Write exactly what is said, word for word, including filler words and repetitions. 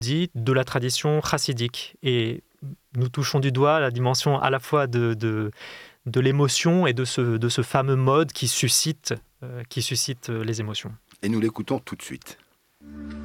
dit de la tradition chassidique. Et nous touchons du doigt la dimension à la fois de, de, de l'émotion et de ce, de ce fameux mode qui suscite, euh, qui suscite les émotions. Et nous l'écoutons tout de suite.